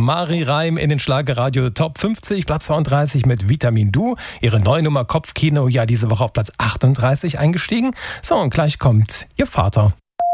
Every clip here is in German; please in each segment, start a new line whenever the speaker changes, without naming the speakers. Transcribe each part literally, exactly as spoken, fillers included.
Mari Reim in den Schlagerradio Top fünfzig, Platz zweiunddreißig mit Vitamin Du. Ihre neue Nummer Kopfkino, ja diese Woche auf Platz achtunddreißig eingestiegen. So, und gleich kommt Ihr Vater.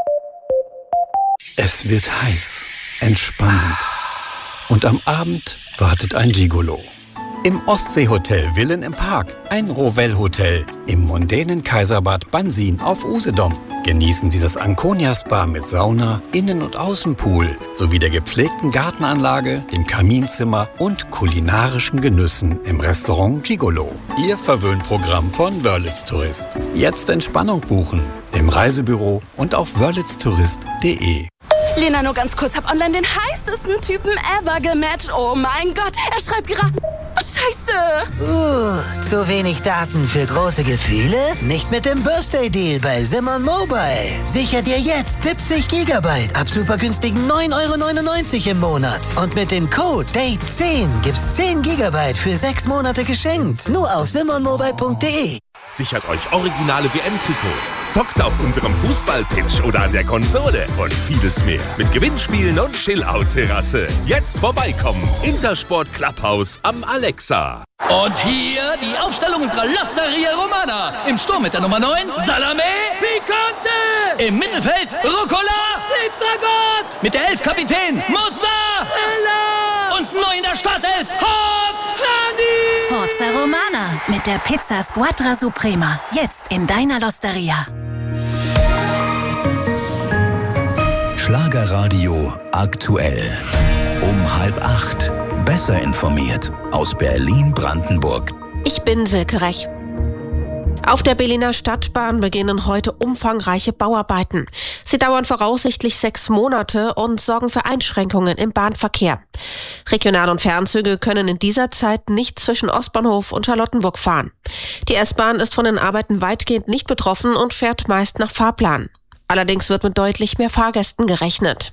Es wird heiß, entspannend. Und am Abend wartet ein Gigolo. Im Ostseehotel Villen im Park, ein Rovell-Hotel. Im mondänen Kaiserbad Bansin auf Usedom. Genießen Sie das Ankonia-Spa mit Sauna, Innen- und Außenpool sowie der gepflegten Gartenanlage, dem Kaminzimmer und kulinarischen Genüssen im Restaurant Gigolo. Ihr Verwöhnprogramm von Wörlitz Tourist. Jetzt Entspannung buchen im Reisebüro und auf wörlitz tourist punkt de.
Lena, nur ganz kurz, hab online den heißesten Typen ever gematcht. Oh mein Gott, er schreibt gerade... Oh, Scheiße!
Uh, zu wenig Daten für große Gefühle? Nicht mit dem Birthday Deal bei Simon Mobile. Sicher dir jetzt siebzig Gigabyte ab super günstigen neun Euro neunundneunzig im Monat. Und mit dem Code Date zehn gibt's zehn Gigabyte für sechs Monate geschenkt. Nur auf simon mobile punkt de.
Sichert euch originale W M-Trikots, zockt auf unserem Fußballpitch oder an der Konsole und vieles mehr. Mit Gewinnspielen und Chill-Out-Terrasse. Jetzt vorbeikommen. Intersport Clubhouse am Alexa.
Und hier die Aufstellung unserer L'Osteria Romana. Im Sturm mit der Nummer neun, Salame Picante. Im Mittelfeld, Rucola Pizzagott. Mit der elf Kapitän, Mozzarella. Und neu in der Startelf, Hot Honey.
Forza Romana mit der Pizza Squadra Suprema. Jetzt in deiner L'Osteria.
Schlagerradio aktuell. Um halb acht. Besser informiert aus Berlin-Brandenburg.
Ich bin Silke Rech. Auf der Berliner Stadtbahn beginnen heute umfangreiche Bauarbeiten. Sie dauern voraussichtlich sechs Monate und sorgen für Einschränkungen im Bahnverkehr. Regional- und Fernzüge können in dieser Zeit nicht zwischen Ostbahnhof und Charlottenburg fahren. Die S-Bahn ist von den Arbeiten weitgehend nicht betroffen und fährt meist nach Fahrplan. Allerdings wird mit deutlich mehr Fahrgästen gerechnet.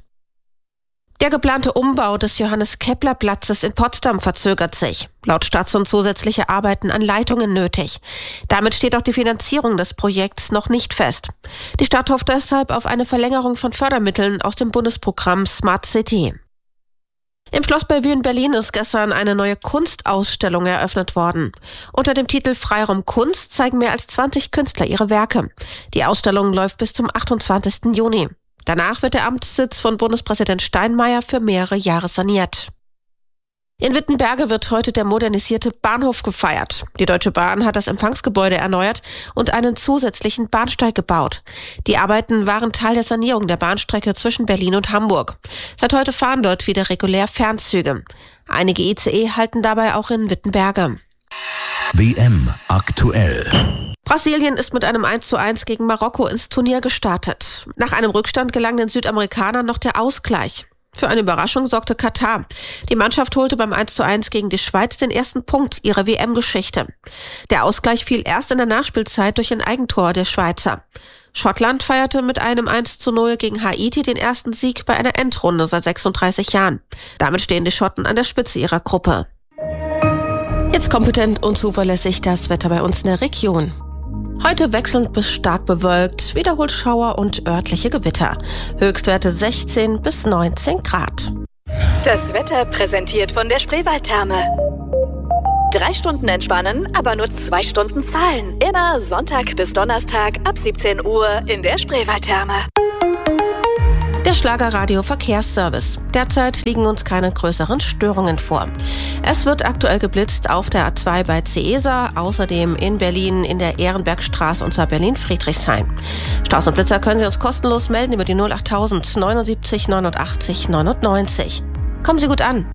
Der geplante Umbau des Johannes-Kepler-Platzes in Potsdam verzögert sich. Laut Stadt sind zusätzliche Arbeiten an Leitungen nötig. Damit steht auch die Finanzierung des Projekts noch nicht fest. Die Stadt hofft deshalb auf eine Verlängerung von Fördermitteln aus dem Bundesprogramm Smart City. Im Schloss Bellevue in Berlin ist gestern eine neue Kunstausstellung eröffnet worden. Unter dem Titel Freiraum Kunst zeigen mehr als zwanzig Künstler ihre Werke. Die Ausstellung läuft bis zum achtundzwanzigsten Juni. Danach wird der Amtssitz von Bundespräsident Steinmeier für mehrere Jahre saniert. In Wittenberge wird heute der modernisierte Bahnhof gefeiert. Die Deutsche Bahn hat das Empfangsgebäude erneuert und einen zusätzlichen Bahnsteig gebaut. Die Arbeiten waren Teil der Sanierung der Bahnstrecke zwischen Berlin und Hamburg. Seit heute fahren dort wieder regulär Fernzüge. Einige I C E halten dabei auch in Wittenberge.
W M aktuell.
Brasilien ist mit einem eins zu eins gegen Marokko ins Turnier gestartet. Nach einem Rückstand gelang den Südamerikanern noch der Ausgleich. Für eine Überraschung sorgte Katar. Die Mannschaft holte beim eins zu eins gegen die Schweiz den ersten Punkt ihrer W M-Geschichte. Der Ausgleich fiel erst in der Nachspielzeit durch ein Eigentor der Schweizer. Schottland feierte mit einem eins zu null gegen Haiti den ersten Sieg bei einer Endrunde seit sechsunddreißig Jahren. Damit stehen die Schotten an der Spitze ihrer Gruppe. Jetzt kompetent und zuverlässig das Wetter bei uns in der Region. Heute wechselnd bis stark bewölkt, wiederholt Schauer und örtliche Gewitter. Höchstwerte sechzehn bis neunzehn Grad.
Das Wetter präsentiert von der Spreewaldtherme. Drei Stunden entspannen, aber nur zwei Stunden zahlen. Immer Sonntag bis Donnerstag ab siebzehn Uhr in der Spreewaldtherme.
Der Schlagerradio Verkehrsservice. Derzeit liegen uns keine größeren Störungen vor. Es wird aktuell geblitzt auf der A zwei bei Ceesa, außerdem in Berlin in der Ehrenbergstraße und zwar Berlin-Friedrichshain. Staus und Blitzer können Sie uns kostenlos melden über die null achttausend neunundsiebzig neunundachtzig neunundneunzig. Kommen Sie gut an.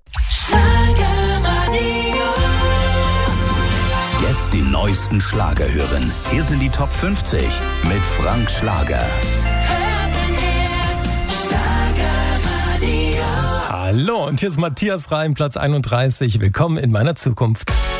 Jetzt die neuesten Schlager hören. Hier sind die Top fünfzig mit Frank Schlager.
Hallo, und hier ist Matthias Reim, Platz einunddreißig. Willkommen in meiner Zukunft.